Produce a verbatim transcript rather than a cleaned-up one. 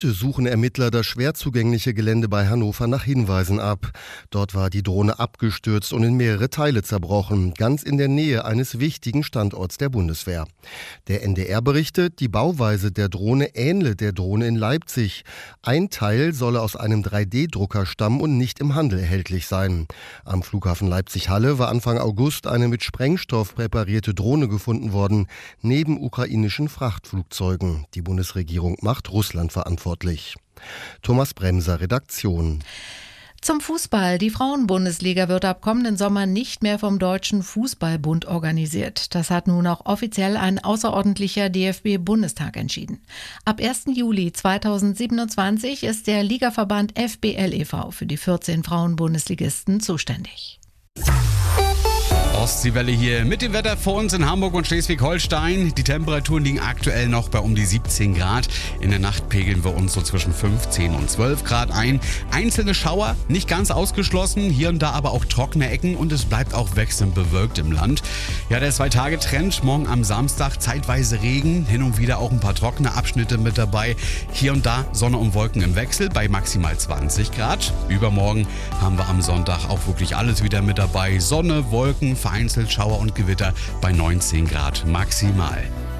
Suchen Ermittler das schwer zugängliche Gelände bei Hannover nach Hinweisen ab. Dort war die Drohne abgestürzt und in mehrere Teile zerbrochen, ganz in der Nähe eines wichtigen Standorts der Bundeswehr. Der N D R berichtet, die Bauweise der Drohne ähnle der Drohne in Leipzig. Ein Teil solle aus einem drei D Drucker stammen und nicht im Handel erhältlich sein. Am Flughafen Leipzig-Halle war Anfang August eine mit Sprengstoff präparierte Drohne gefunden worden, neben ukrainischen Frachtflugzeugen. Die Bundesregierung macht Russland verantwortlich. Thomas Bremser, Redaktion. Zum Fußball. Die Frauenbundesliga wird ab kommenden Sommer nicht mehr vom Deutschen Fußballbund organisiert. Das hat nun auch offiziell ein außerordentlicher D F B-Bundestag entschieden. Ab ersten Juli zweitausendsiebenundzwanzig ist der Ligaverband F B L e V für die vierzehn Frauenbundesligisten zuständig. Ostseewelle hier mit dem Wetter vor uns in Hamburg und Schleswig-Holstein. Die Temperaturen liegen aktuell noch bei um die siebzehn Grad. In der Nacht pegeln wir uns so zwischen fünfzehn und zwölf Grad ein. Einzelne Schauer, nicht ganz ausgeschlossen, hier und da aber auch trockene Ecken und es bleibt auch wechselnd bewölkt im Land. Ja, der Zwei-Tage-Trend, morgen am Samstag zeitweise Regen, hin und wieder auch ein paar trockene Abschnitte mit dabei. Hier und da Sonne und Wolken im Wechsel bei maximal zwanzig Grad. Übermorgen haben wir am Sonntag auch wirklich alles wieder mit dabei. Sonne, Wolken, vereinzelt Schauer und Gewitter bei neunzehn Grad maximal.